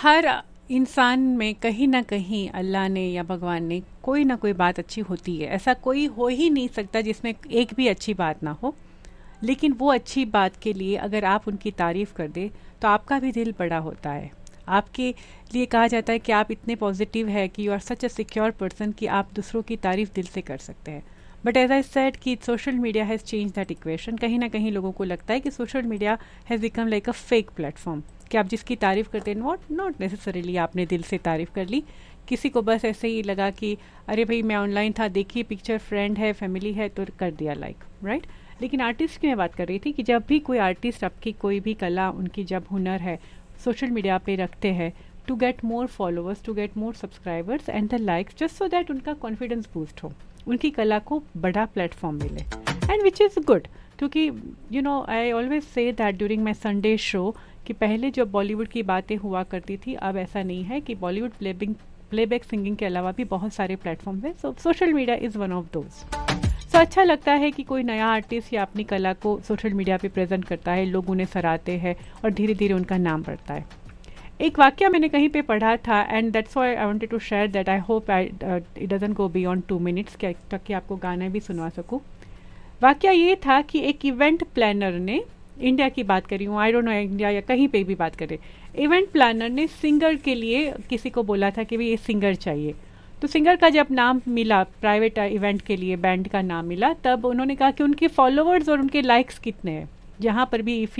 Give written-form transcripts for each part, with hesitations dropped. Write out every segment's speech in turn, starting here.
हर इंसान में कहीं ना कहीं अल्लाह ने या भगवान ने कोई ना कोई बात अच्छी होती है। ऐसा कोई हो ही नहीं सकता जिसमें एक भी अच्छी बात ना हो। लेकिन वो अच्छी बात के लिए अगर आप उनकी तारीफ़ कर दे तो आपका भी दिल बड़ा होता है। आपके लिए कहा जाता है कि आप इतने पॉजिटिव है कि you are such a secure person कि आप दूसरों की तारीफ़ दिल से कर सकते हैं। बट एज आई सेड कि social media has change that equation. कहीं ना कहीं लोगों को लगता है कि social media has become like a fake platform, कि आप जिसकी तारीफ़ करते हैं नॉट नेसेसरीली आपने दिल से तारीफ़ कर ली, किसी को बस ऐसे ही लगा कि अरे भाई मैं ऑनलाइन था, देखिए पिक्चर, फ्रेंड है, फैमिली है, तो कर दिया लाइक, राइट। लेकिन आर्टिस्ट की मैं बात कर रही थी कि जब भी कोई आर्टिस्ट आपकी कोई भी कला, उनकी जब हुनर है सोशल मीडिया पे रखते हैं to get more followers, to get more subscribers and the likes, just so that उनका कॉन्फिडेंस बूस्ट हो, उनकी कला को बड़ा प्लेटफॉर्म मिले, एंड विच इज़ गुड। क्योंकि you know I always say that during my Sunday show कि पहले जो बॉलीवुड की बातें हुआ करती थी, अब ऐसा नहीं है कि बॉलीवुड प्लेबैक सिंगिंग के अलावा भी बहुत सारे प्लेटफॉर्म्स हैं। सो social media is one of those. सो अच्छा लगता है कि कोई नया आर्टिस्ट या अपनी कला को सोशल मीडिया पे प्रेजेंट करता है, लोग उन्हें सराहते हैं और धीरे धीरे उनका नाम बढ़ता है। एक वाक्य मैंने कहीं पे पढ़ा था and that's why I wanted to share that. I hope it doesn't go beyond 2 minutes ताकि आपको गाना भी सुनवा सकूँ। वाक्य ये था कि एक इवेंट प्लानर ने, इंडिया की बात कर रही हूँ, आई डोंट नो इंडिया या कहीं पे भी बात करें, इवेंट प्लानर ने सिंगर के लिए किसी को बोला था कि भाई ये सिंगर चाहिए। तो सिंगर का जब नाम मिला, प्राइवेट इवेंट के लिए बैंड का नाम मिला, तब उन्होंने कहा कि उनके फॉलोअर्स और उनके लाइक्स कितने हैं। जहाँ पर भी इफ़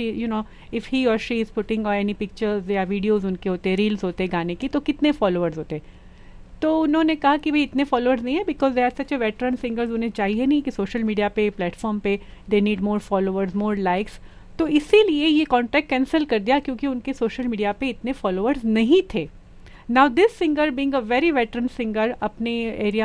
ही और she is putting any pictures या वीडियोज़ उनके होते, रील्स होते गाने की, तो कितने फॉलोअर्स होते। तो उन्होंने कहा कि भाई इतने फॉलोअर्स नहीं है, because they are such A veteran singers, उन्हें चाहिए नहीं कि सोशल मीडिया पे, प्लेटफॉर्म पे they need more followers, more likes. तो इसीलिए ये कॉन्ट्रैक्ट कैंसिल कर दिया, क्योंकि उनके सोशल मीडिया पे इतने फॉलोअर्स नहीं थे। Now this singer being a very veteran singer, अपने एरिया